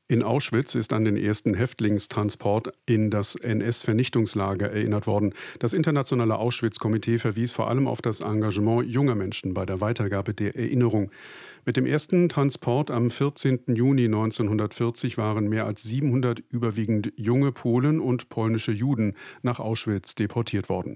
In Auschwitz ist an den ersten Häftlingstransport in das NS-Vernichtungslager erinnert worden. Das internationale Auschwitz-Komitee verwies vor allem auf das Engagement junger Menschen bei der Weitergabe der Erinnerung. Mit dem ersten Transport am 14. Juni 1940 waren mehr als 700 überwiegend junge Polen und polnische Juden nach Auschwitz deportiert worden.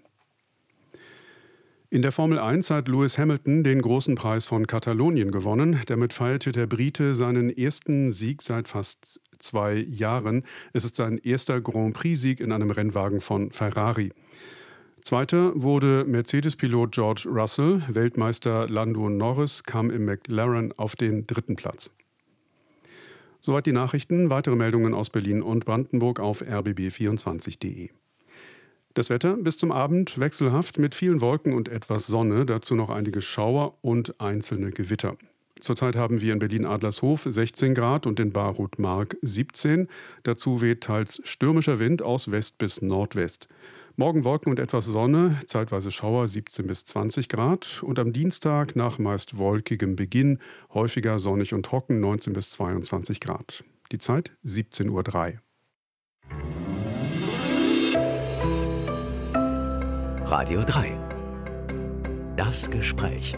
In der Formel 1 hat Lewis Hamilton den großen Preis von Katalonien gewonnen. Damit feierte der Brite seinen ersten Sieg seit fast 2 Jahren. Es ist sein erster Grand Prix-Sieg in einem Rennwagen von Ferrari. Zweiter wurde Mercedes-Pilot George Russell. Weltmeister Lando Norris kam im McLaren auf den 3. Platz. Soweit die Nachrichten. Weitere Meldungen aus Berlin und Brandenburg auf rbb24.de. Das Wetter bis zum Abend wechselhaft mit vielen Wolken und etwas Sonne, dazu noch einige Schauer und einzelne Gewitter. Zurzeit haben wir in Berlin-Adlershof 16 Grad und in Barut-Mark 17. Dazu weht teils stürmischer Wind aus West bis Nordwest. Morgen Wolken und etwas Sonne, zeitweise Schauer 17 bis 20 Grad. Und am Dienstag nach meist wolkigem Beginn häufiger sonnig und trocken 19 bis 22 Grad. Die Zeit 17:03 Uhr. Radio 3. Das Gespräch.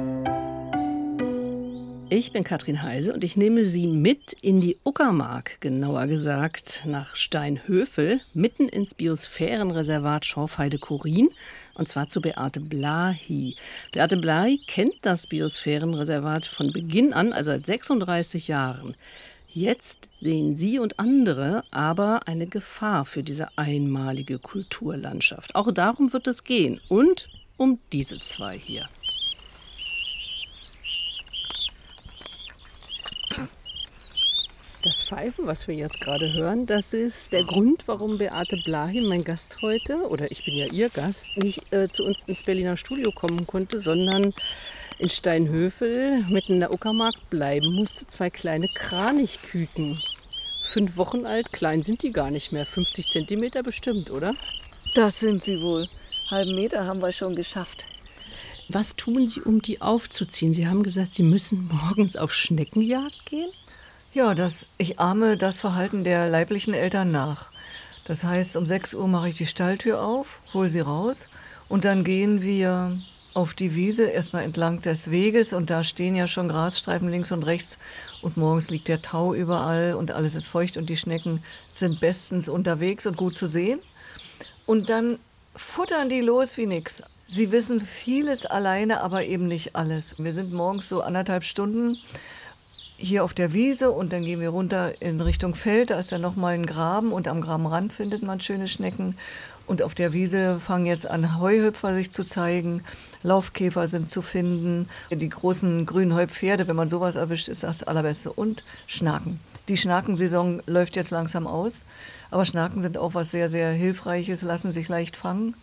Ich bin Katrin Heise und ich nehme Sie mit in die Uckermark, genauer gesagt nach Steinhöfel, mitten ins Biosphärenreservat Schorfheide-Chorin, und zwar zu Beate Blahy. Beate Blahy kennt das Biosphärenreservat von Beginn an, also seit 36 Jahren. Jetzt sehen Sie und andere aber eine Gefahr für diese einmalige Kulturlandschaft. Auch darum wird es gehen und um diese zwei hier. Das Pfeifen, was wir jetzt gerade hören, das ist der Grund, warum Beate Blahy, mein Gast heute, oder ich bin ja ihr Gast, nicht zu uns ins Berliner Studio kommen konnte, sondern in Steinhöfel mitten in der Uckermark bleiben musste. 2 kleine Kranichküken. 5 Wochen alt, klein sind die gar nicht mehr. 50 Zentimeter bestimmt, oder? Das sind sie wohl. Halben Meter haben wir schon geschafft. Was tun Sie, um die aufzuziehen? Sie haben gesagt, Sie müssen morgens auf Schneckenjagd gehen? Ja, ich ahme das Verhalten der leiblichen Eltern nach. Das heißt, um 6 Uhr mache ich die Stalltür auf, hole sie raus und dann gehen wir auf die Wiese, erstmal entlang des Weges, und da stehen ja schon Grasstreifen links und rechts und morgens liegt der Tau überall und alles ist feucht und die Schnecken sind bestens unterwegs und gut zu sehen. Und dann futtern die los wie nix. Sie wissen vieles alleine, aber eben nicht alles. Wir sind morgens so 1,5 Stunden hier auf der Wiese und dann gehen wir runter in Richtung Feld, da ist dann nochmal ein Graben und am Grabenrand findet man schöne Schnecken. Und auf der Wiese fangen jetzt an, Heuhüpfer sich zu zeigen, Laufkäfer sind zu finden. Die großen grünen Heupferde, wenn man sowas erwischt, ist das Allerbeste. Und Schnaken. Die Schnakensaison läuft jetzt langsam aus, aber Schnaken sind auch was sehr, sehr Hilfreiches, lassen sich leicht fangen.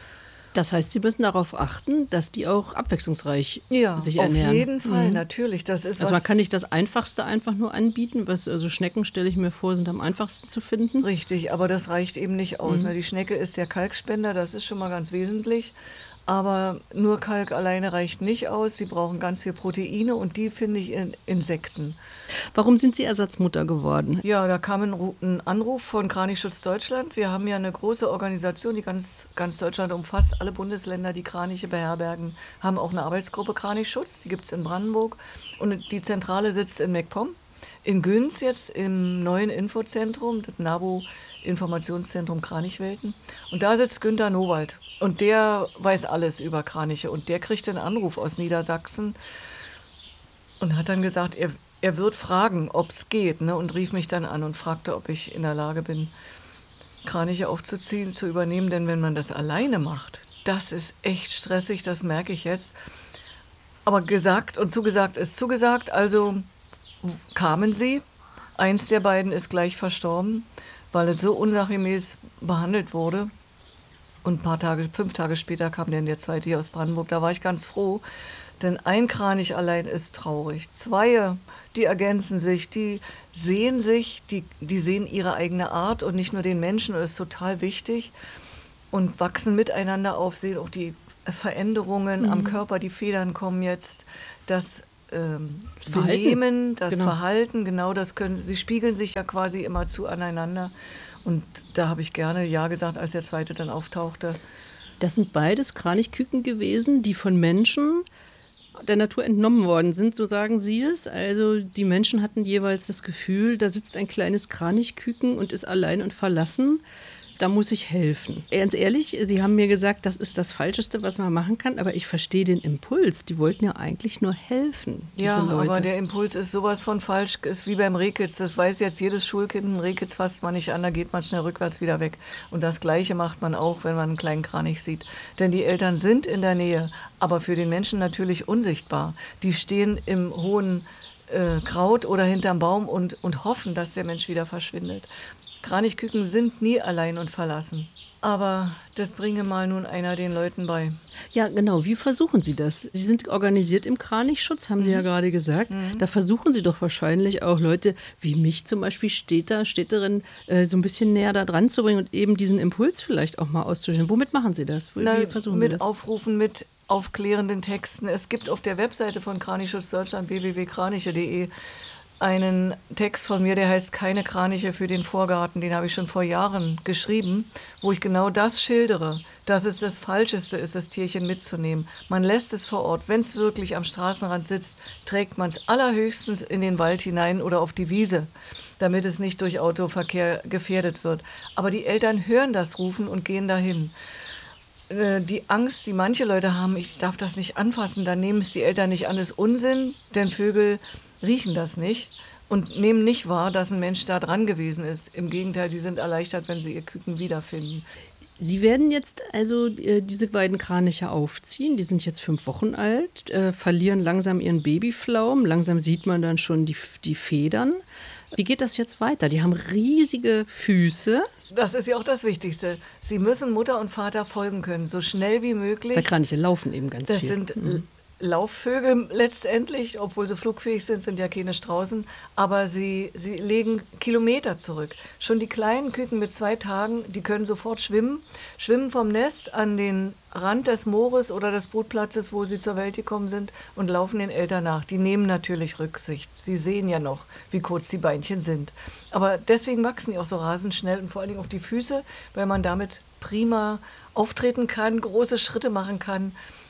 Das heißt, Sie müssen darauf achten, dass die auch abwechslungsreich sich ernähren. Auf jeden Fall, natürlich. Das ist also man kann nicht das Einfachste einfach nur anbieten. Also Schnecken, stelle ich mir vor, sind am einfachsten zu finden. Richtig, aber das reicht eben nicht aus. Die Schnecke ist der Kalkspender, das ist schon mal ganz wesentlich. Aber nur Kalk alleine reicht nicht aus. Sie brauchen ganz viel Proteine und die finde ich in Insekten. Warum sind Sie Ersatzmutter geworden? Ja, da kam ein Anruf von Kranichschutz Deutschland. Wir haben ja eine große Organisation, die ganz Deutschland umfasst. Alle Bundesländer, die Kraniche beherbergen, haben auch eine Arbeitsgruppe Kranichschutz. Die gibt es in Brandenburg. Und die Zentrale sitzt in MacPom. In Güns jetzt im neuen Infozentrum, das NABU Informationszentrum Kranichwelten. Und da sitzt Günter Nowald. Und der weiß alles über Kraniche. Und der kriegt einen Anruf aus Niedersachsen und hat dann gesagt, er wird fragen, ob es geht. Ne? Und rief mich dann an und fragte, ob ich in der Lage bin, Kraniche aufzuziehen, zu übernehmen. Denn wenn man das alleine macht, das ist echt stressig, das merke ich jetzt. Aber gesagt und zugesagt ist zugesagt. Also kamen sie. Eins der beiden ist gleich verstorben, weil es so unsachgemäß behandelt wurde. Und 5 Tage später kam dann der zweite hier aus Brandenburg. Da war ich ganz froh, denn ein Kranich allein ist traurig. 2, die ergänzen sich, die sehen ihre eigene Art und nicht nur den Menschen. Und das ist total wichtig. Und wachsen miteinander auf, sehen auch die Veränderungen am Körper, die Federn kommen jetzt. Das Benehmen, das genau. Verhalten, genau sie spiegeln sich ja quasi immer zu aneinander. Und da habe ich gerne Ja gesagt, als der zweite dann auftauchte. Das sind beides Kranichküken gewesen, die von Menschen der Natur entnommen worden sind, so sagen Sie es. Also die Menschen hatten jeweils das Gefühl, da sitzt ein kleines Kranichküken und ist allein und verlassen. Da muss ich helfen. Ganz ehrlich, Sie haben mir gesagt, das ist das Falscheste, was man machen kann, aber ich verstehe den Impuls. Die wollten ja eigentlich nur helfen, diese Leute. Aber der Impuls ist sowas von falsch, ist wie beim Rehkitz. Das weiß jetzt jedes Schulkind, ein Rehkitz fasst man nicht an, da geht man schnell rückwärts wieder weg. Und das Gleiche macht man auch, wenn man einen kleinen Kranich sieht. Denn die Eltern sind in der Nähe, aber für den Menschen natürlich unsichtbar. Die stehen im hohen Kraut oder hinterm Baum und hoffen, dass der Mensch wieder verschwindet. Kranichküken sind nie allein und verlassen. Aber das bringe mal nun einer den Leuten bei. Ja, genau. Wie versuchen Sie das? Sie sind organisiert im Kranichschutz, haben Sie ja gerade gesagt. Da versuchen Sie doch wahrscheinlich auch Leute wie mich zum Beispiel, Städterin, so ein bisschen näher da dran zu bringen und eben diesen Impuls vielleicht auch mal auszustellen. Womit machen Sie das? Wie versuchen Sie das? Mit Aufrufen, mit aufklärenden Texten. Es gibt auf der Webseite von Kranichschutz Deutschland, www.kraniche.de, einen Text von mir, der heißt Keine Kraniche für den Vorgarten. Den habe ich schon vor Jahren geschrieben, wo ich genau das schildere, dass es das Falscheste ist, das Tierchen mitzunehmen. Man lässt es vor Ort. Wenn es wirklich am Straßenrand sitzt, trägt man es allerhöchstens in den Wald hinein oder auf die Wiese, damit es nicht durch Autoverkehr gefährdet wird. Aber die Eltern hören das Rufen und gehen dahin. Die Angst, die manche Leute haben, ich darf das nicht anfassen, dann nehmen es die Eltern nicht an, ist Unsinn, denn Vögel riechen das nicht und nehmen nicht wahr, dass ein Mensch da dran gewesen ist. Im Gegenteil, die sind erleichtert, wenn sie ihr Küken wiederfinden. Sie werden jetzt also diese beiden Kraniche aufziehen, die sind jetzt 5 Wochen alt, verlieren langsam ihren Babyflaum, langsam sieht man dann schon die Federn. Wie geht das jetzt weiter? Die haben riesige Füße. Das ist ja auch das Wichtigste. Sie müssen Mutter und Vater folgen können, so schnell wie möglich. Weil Kraniche laufen eben ganz viel. Das sind Laufvögel letztendlich, obwohl sie flugfähig sind ja keine Straußen, aber sie legen Kilometer zurück. Schon die kleinen Küken mit 2 Tagen, die können sofort schwimmen vom Nest an den Rand des Moores oder des Brutplatzes, wo sie zur Welt gekommen sind und laufen den Eltern nach. Die nehmen natürlich Rücksicht. Sie sehen ja noch, wie kurz die Beinchen sind. Aber deswegen wachsen die auch so rasend schnell und vor allen Dingen auch die Füße, weil man damit prima auftreten kann, große Schritte machen kann.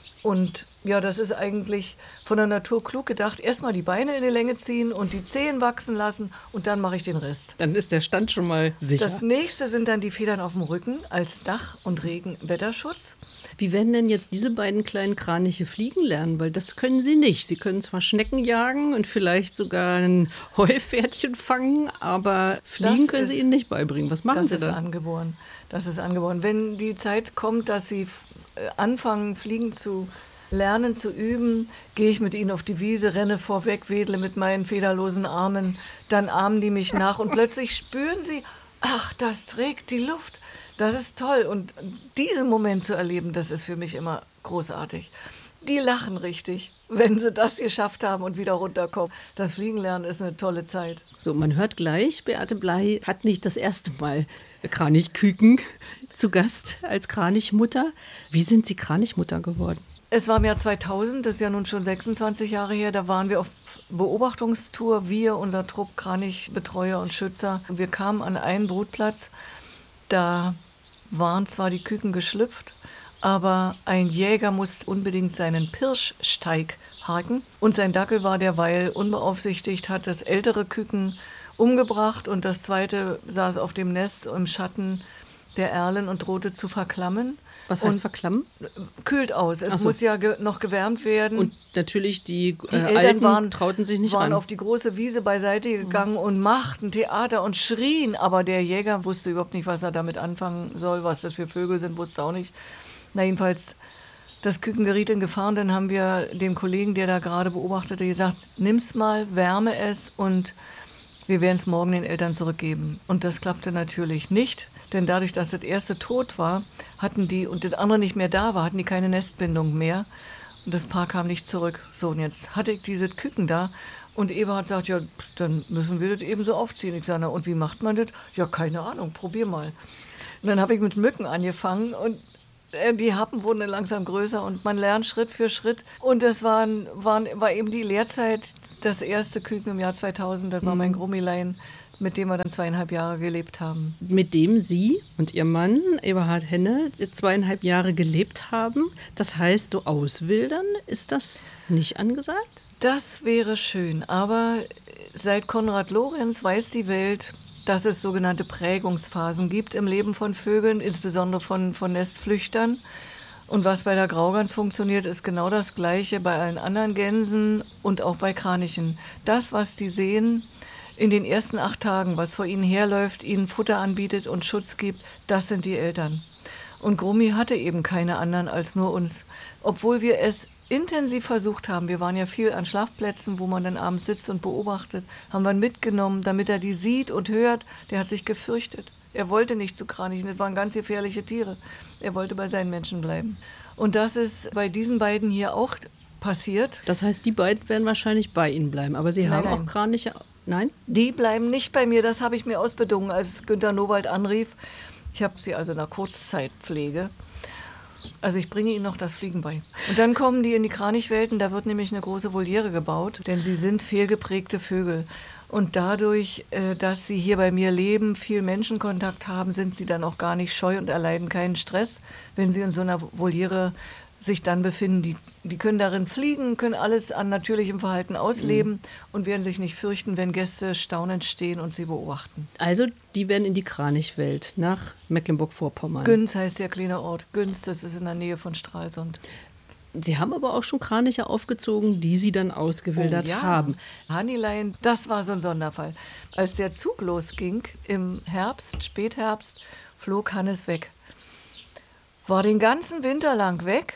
Und ja, das ist eigentlich von der Natur klug gedacht. Erstmal die Beine in die Länge ziehen und die Zehen wachsen lassen und dann mache ich den Rest. Dann ist der Stand schon mal sicher. Das nächste sind dann die Federn auf dem Rücken als Dach- und Regenwetterschutz. Wie werden denn jetzt diese beiden kleinen Kraniche fliegen lernen? Weil das können sie nicht. Sie können zwar Schnecken jagen und vielleicht sogar ein Heupferdchen fangen, aber fliegen können sie ihnen nicht beibringen. Was machen sie dann? Das ist angeboren. Wenn die Zeit kommt, dass sie anfangen, fliegen zu lernen, zu üben, gehe ich mit ihnen auf die Wiese, renne vorweg, wedle mit meinen federlosen Armen, dann ahmen die mich nach und plötzlich spüren sie, ach, das trägt die Luft. Das ist toll und diesen Moment zu erleben, das ist für mich immer großartig. Die lachen richtig, wenn sie das geschafft haben und wieder runterkommen. Das Fliegenlernen ist eine tolle Zeit. So, man hört gleich, Beate Blei hat nicht das erste Mal Kranichküken zu Gast als Kranichmutter. Wie sind Sie Kranichmutter geworden? Es war im Jahr 2000, das ist ja nun schon 26 Jahre her, da waren wir auf Beobachtungstour, wir, unser Trupp Kranichbetreuer und Schützer. Wir kamen an einen Brutplatz, da waren zwar die Küken geschlüpft, aber ein Jäger musste unbedingt seinen Pirschsteig haken und sein Dackel war derweil unbeaufsichtigt, hat das ältere Küken umgebracht und das zweite saß auf dem Nest im Schatten der Erlen und drohte zu verklammen. Was heißt verklammen? Kühlt aus. Es muss ja noch gewärmt werden. Und natürlich die Eltern Alten trauten sich nicht waren ran. Auf die große Wiese beiseite gegangen und machten Theater und schrien. Aber der Jäger wusste überhaupt nicht, was er damit anfangen soll. Was das für Vögel sind, wusste auch nicht. Na jedenfalls, das Küken geriet in Gefahr. Und dann haben wir dem Kollegen, der da gerade beobachtete, gesagt, nimm's mal, wärme es und wir werden es morgen den Eltern zurückgeben. Und das klappte natürlich nicht. Denn dadurch, dass das erste tot war, hatten die und das andere nicht mehr da war, hatten die keine Nestbindung mehr. Und das Paar kam nicht zurück. So, und jetzt hatte ich diese Küken da. Und Eberhard sagt, ja, dann müssen wir das eben so aufziehen. Ich sage, na, und wie macht man das? Ja, keine Ahnung, probier mal. Und dann habe ich mit Mücken angefangen und Die Happen wurden dann langsam größer und man lernt Schritt für Schritt. Und das war eben die Lehrzeit, das erste Küken im Jahr 2000, das war mein Grummilein, mit dem wir dann 2,5 Jahre gelebt haben. Mit dem Sie und Ihr Mann, Eberhard Henne, 2,5 Jahre gelebt haben. Das heißt, so auswildern, ist das nicht angesagt? Das wäre schön, aber seit Konrad Lorenz weiß die Welt, dass es sogenannte Prägungsphasen gibt im Leben von Vögeln, insbesondere von Nestflüchtern. Und was bei der Graugans funktioniert, ist genau das Gleiche bei allen anderen Gänsen und auch bei Kranichen. Das, was sie sehen in den ersten 8 Tagen, was vor ihnen herläuft, ihnen Futter anbietet und Schutz gibt, das sind die Eltern. Und Grummi hatte eben keine anderen als nur uns. Obwohl wir es intensiv versucht haben, wir waren ja viel an Schlafplätzen, wo man dann abends sitzt und beobachtet, haben wir ihn mitgenommen, damit er die sieht und hört. Der hat sich gefürchtet. Er wollte nicht zu Kranichen, das waren ganz gefährliche Tiere. Er wollte bei seinen Menschen bleiben. Und das ist bei diesen beiden hier auch passiert. Das heißt, die beiden werden wahrscheinlich bei Ihnen bleiben, aber Sie haben auch Kraniche... Nein? Die bleiben nicht bei mir, das habe ich mir ausbedungen, als Günter Nowald anrief. Ich habe sie also in der Kurzzeitpflege. Also ich bringe ihnen noch das Fliegen bei. Und dann kommen die in die Kranichwelten, da wird nämlich eine große Voliere gebaut, denn sie sind fehlgeprägte Vögel. Und dadurch, dass sie hier bei mir leben, viel Menschenkontakt haben, sind sie dann auch gar nicht scheu und erleiden keinen Stress, wenn sie in so einer Voliere sich dann befinden. Die können darin fliegen, können alles an natürlichem Verhalten ausleben und werden sich nicht fürchten, wenn Gäste staunend stehen und sie beobachten. Also die werden in die Kranichwelt nach Mecklenburg-Vorpommern. Günz heißt der kleine Ort. Günz, das ist in der Nähe von Stralsund. Sie haben aber auch schon Kraniche aufgezogen, die Sie dann ausgewildert haben. Hannilein, das war so ein Sonderfall. Als der Zug losging im Herbst, Spätherbst, flog Hannes weg. War den ganzen Winter lang weg.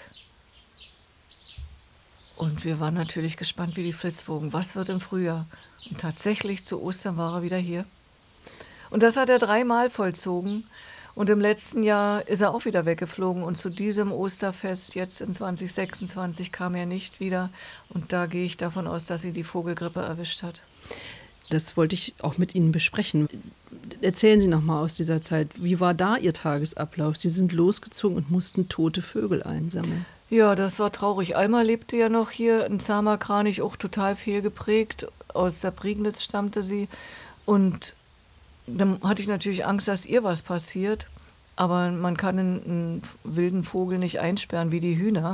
Und wir waren natürlich gespannt wie die Flitzbogen. Was wird im Frühjahr? Und tatsächlich zu Ostern war er wieder hier. Und das hat er 3-mal vollzogen. Und im letzten Jahr ist er auch wieder weggeflogen. Und zu diesem Osterfest jetzt in 2026 kam er nicht wieder. Und da gehe ich davon aus, dass ihn die Vogelgrippe erwischt hat. Das wollte ich auch mit Ihnen besprechen. Erzählen Sie noch mal aus dieser Zeit. Wie war da Ihr Tagesablauf? Sie sind losgezogen und mussten tote Vögel einsammeln. Ja, das war traurig. Alma lebte ja noch hier, ein zahmer Kranich, auch total fehlgeprägt. Aus der Prignitz stammte sie. Und dann hatte ich natürlich Angst, dass ihr was passiert. Aber man kann einen wilden Vogel nicht einsperren wie die Hühner.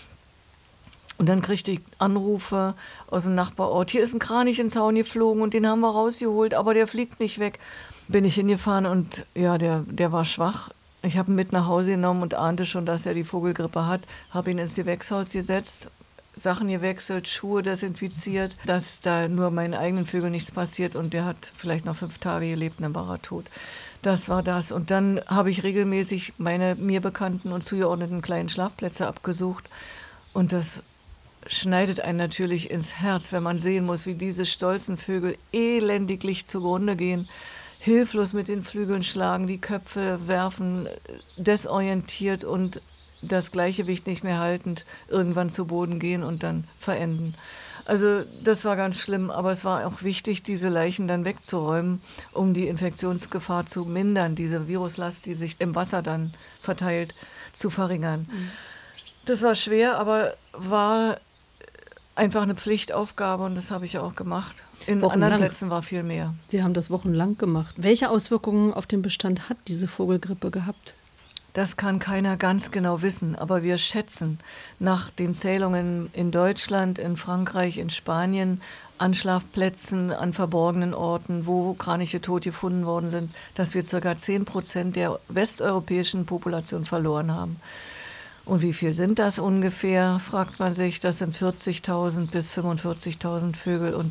Und dann kriegte ich Anrufe aus dem Nachbarort. Hier ist ein Kranich ins Zaun geflogen und den haben wir rausgeholt, aber der fliegt nicht weg. Bin ich hingefahren und ja, der war schwach. Ich habe ihn mit nach Hause genommen und ahnte schon, dass er die Vogelgrippe hat. Habe ihn ins Gewächshaus gesetzt, Sachen gewechselt, Schuhe desinfiziert, dass da nur meinen eigenen Vögeln nichts passiert. Und der hat vielleicht noch 5 Tage gelebt, dann war er tot. Das war das. Und dann habe ich regelmäßig meine mir bekannten und zugeordneten kleinen Schlafplätze abgesucht. Und das schneidet einen natürlich ins Herz, wenn man sehen muss, wie diese stolzen Vögel elendiglich zugrunde gehen, hilflos mit den Flügeln schlagen, die Köpfe werfen, desorientiert und das Gleichgewicht nicht mehr haltend, irgendwann zu Boden gehen und dann verenden. Also das war ganz schlimm, aber es war auch wichtig, diese Leichen dann wegzuräumen, um die Infektionsgefahr zu mindern, diese Viruslast, die sich im Wasser dann verteilt, zu verringern. Das war schwer, aber war einfach eine Pflichtaufgabe und das habe ich ja auch gemacht. In anderen Plätzen war viel mehr. Sie haben das wochenlang gemacht. Welche Auswirkungen auf den Bestand hat diese Vogelgrippe gehabt? Das kann keiner ganz genau wissen, aber wir schätzen nach den Zählungen in Deutschland, in Frankreich, in Spanien, an Schlafplätzen, an verborgenen Orten, wo Kraniche tot gefunden worden sind, dass wir ca. 10% der westeuropäischen Population verloren haben. Und wie viel sind das ungefähr, fragt man sich. Das sind 40.000 bis 45.000 Vögel. Und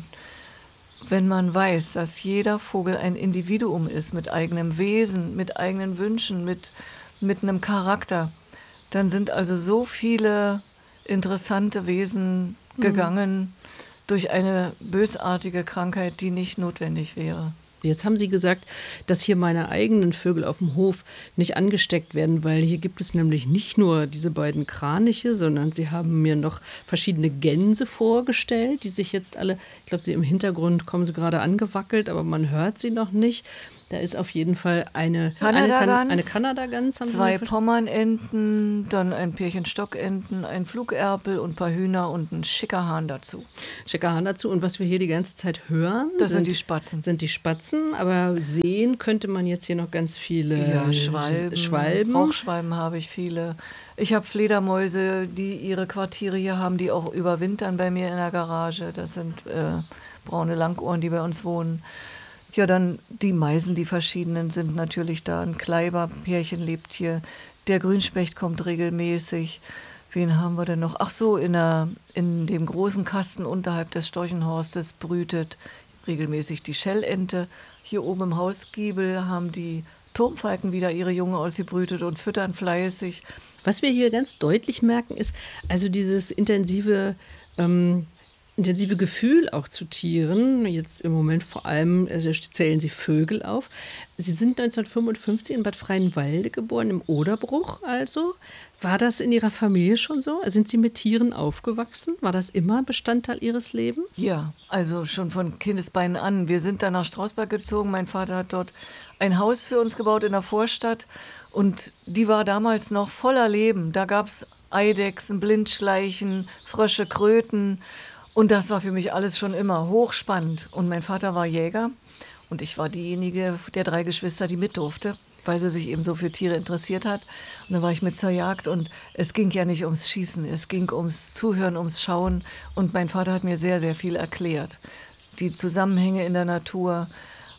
wenn man weiß, dass jeder Vogel ein Individuum ist, mit eigenem Wesen, mit eigenen Wünschen, mit einem Charakter, dann sind also so viele interessante Wesen gegangen durch eine bösartige Krankheit, die nicht notwendig wäre. Jetzt haben Sie gesagt, dass hier meine eigenen Vögel auf dem Hof nicht angesteckt werden, weil hier gibt es nämlich nicht nur diese beiden Kraniche, sondern Sie haben mir noch verschiedene Gänse vorgestellt, die sich jetzt alle, ich glaube, Sie im Hintergrund kommen sie gerade angewackelt, aber man hört sie noch nicht. Da ist auf jeden Fall eine Kanadagans, haben 2 Pommernenten, dann ein Pärchen Stockenten, ein Flugerpel und ein paar Hühner und ein schicker Hahn dazu. Schicker Hahn dazu. Und was wir hier die ganze Zeit hören, das sind die Spatzen. Sind die Spatzen, aber sehen könnte man jetzt hier noch ganz viele Schwalben. Rauchschwalben habe ich viele. Ich habe Fledermäuse, die ihre Quartiere hier haben, die auch überwintern bei mir in der Garage. Das sind braune Langohren, die bei uns wohnen. Ja, dann die Meisen, die verschiedenen sind natürlich da. Ein Kleiberpärchen lebt hier. Der Grünspecht kommt regelmäßig. Wen haben wir denn noch? Ach so, in dem großen Kasten unterhalb des Storchenhorstes brütet regelmäßig die Schellente. Hier oben im Hausgiebel haben die Turmfalken wieder ihre Jungen ausgebrütet und füttern fleißig. Was wir hier ganz deutlich merken, ist also dieses intensive Gefühl auch zu Tieren. Jetzt im Moment vor allem zählen Sie Vögel auf. Sie sind 1955 in Bad Freienwalde geboren, im Oderbruch also. War das in Ihrer Familie schon so? Sind Sie mit Tieren aufgewachsen? War das immer Bestandteil Ihres Lebens? Ja, also schon von Kindesbeinen an. Wir sind dann nach Strausberg gezogen. Mein Vater hat dort ein Haus für uns gebaut in der Vorstadt. Und die war damals noch voller Leben. Da gab es Eidechsen, Blindschleichen, Frösche, Kröten. Und das war für mich alles schon immer hochspannend. Und mein Vater war Jäger und ich war diejenige der 3 Geschwister, die mit durfte, weil sie sich eben so für Tiere interessiert hat. Und dann war ich mit zur Jagd und es ging ja nicht ums Schießen, es ging ums Zuhören, ums Schauen. Und mein Vater hat mir sehr, sehr viel erklärt. Die Zusammenhänge in der Natur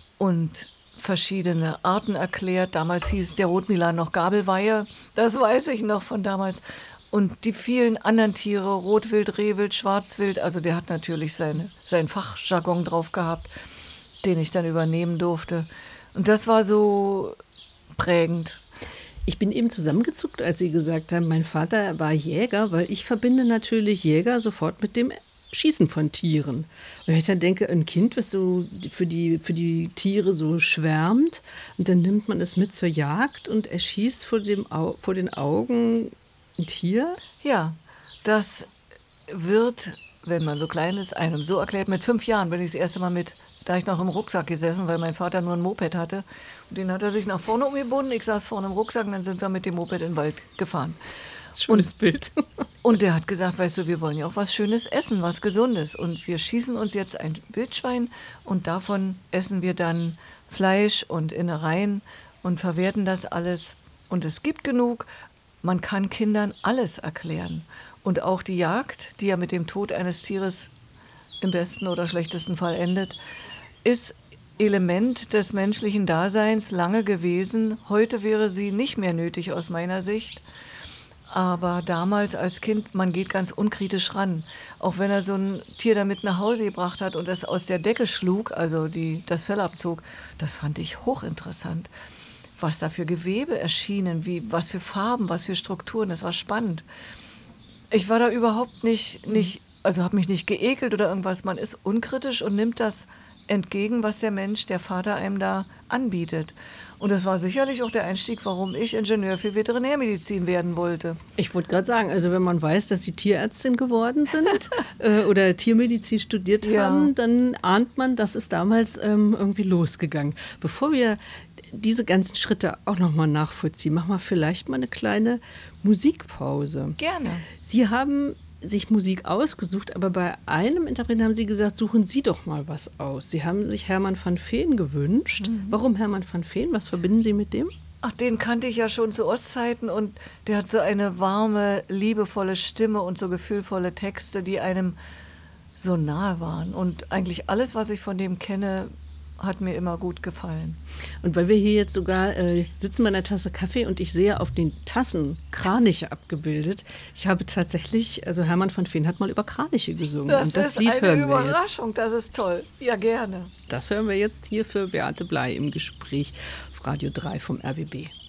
und verschiedene Arten erklärt. Damals hieß der Rotmilan noch Gabelweihe, das weiß ich noch von damals. Und die vielen anderen Tiere, Rotwild, Rehwild, Schwarzwild, also der hat natürlich seinen Fachjargon drauf gehabt, den ich dann übernehmen durfte. Und das war so prägend. Ich bin eben zusammengezuckt, als Sie gesagt haben, mein Vater war Jäger, weil ich verbinde natürlich Jäger sofort mit dem Schießen von Tieren. Und ich dann denke, ein Kind, was so für die Tiere so schwärmt, und dann nimmt man es mit zur Jagd und erschießt vor den Augen ein Tier? Ja, das wird, wenn man so klein ist, einem so erklärt. Mit 5 Jahren bin ich das erste Mal da ich noch im Rucksack gesessen, weil mein Vater nur ein Moped hatte. Und den hat er sich nach vorne umgebunden. Ich saß vorne im Rucksack und dann sind wir mit dem Moped in den Wald gefahren. Schönes Bild. Und der hat gesagt, weißt du, wir wollen ja auch was Schönes essen, was Gesundes. Und wir schießen uns jetzt ein Wildschwein und davon essen wir dann Fleisch und Innereien und verwerten das alles. Und es gibt genug. Man kann Kindern alles erklären. Und auch die Jagd, die ja mit dem Tod eines Tieres im besten oder schlechtesten Fall endet, ist Element des menschlichen Daseins lange gewesen. Heute wäre sie nicht mehr nötig aus meiner Sicht. Aber damals als Kind, man geht ganz unkritisch ran. Auch wenn er so ein Tier damit nach Hause gebracht hat und es aus der Decke schlug, also das Fell abzog, das fand ich hochinteressant. Was da für Gewebe erschienen, was für Farben, was für Strukturen, das war spannend. Ich war da überhaupt also habe mich nicht geekelt oder irgendwas. Man ist unkritisch und nimmt das entgegen, was der Vater einem da anbietet. Und das war sicherlich auch der Einstieg, warum ich Ingenieur für Veterinärmedizin werden wollte. Ich wollte gerade sagen, also wenn man weiß, dass Sie Tierärztin geworden sind oder Tiermedizin studiert haben, dann ahnt man, das ist damals irgendwie losgegangen. Bevor wir diese ganzen Schritte auch nochmal nachvollziehen, machen wir vielleicht mal eine kleine Musikpause. Gerne. Sie haben sich Musik ausgesucht, aber bei einem Interpreten haben Sie gesagt, suchen Sie doch mal was aus. Sie haben sich Hermann van Veen gewünscht. Warum Hermann van Veen? Was verbinden Sie mit dem? Ach, den kannte ich ja schon zu Ostzeiten und der hat so eine warme, liebevolle Stimme und so gefühlvolle Texte, die einem so nahe waren. Und eigentlich alles, was ich von dem kenne, hat mir immer gut gefallen. Und weil wir hier jetzt sogar sitzen bei einer Tasse Kaffee und ich sehe auf den Tassen Kraniche abgebildet. Ich habe tatsächlich, also Hermann van Veen hat mal über Kraniche gesungen. Das Lied hören wir jetzt. Das ist eine Überraschung, das ist toll. Ja, gerne. Das hören wir jetzt hier für Beate Blei im Gespräch auf Radio 3 vom RBB.